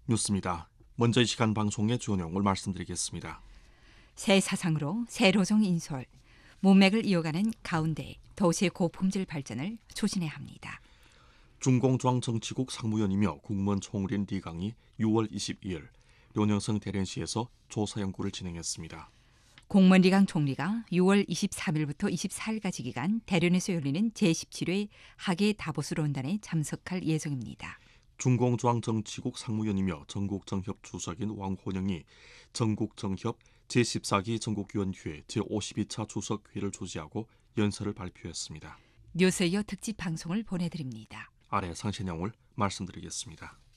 뉴스입니다. 먼저 이 시간 방송의 주요 내용을 말씀드리겠습니다. 새 사상으로 새 로정 인솔, 문맥을 이어가는 가운데 도시의 고품질 발전을 추진해야 합니다. 중공중앙정치국 상무위원이며 국무원 총리인 리강이 6월 22일 료녕성 대련시에서 조사 연구를 진행했습니다. 공무원 리강 총리가 6월 23일부터 24일까지 기간 대련에서 열리는 제17회 하계 다보스 론단에 참석할 예정입니다. 중공중앙정치국 상무위원이며 전국정협 주석인 왕호영이 전국정협 제14기 전국위원회 제52차 주석회의를 주재하고 연설을 발표했습니다. 뉴스에 이어 특집 방송을 보내드립니다. 아래 상세 내용을 말씀드리겠습니다.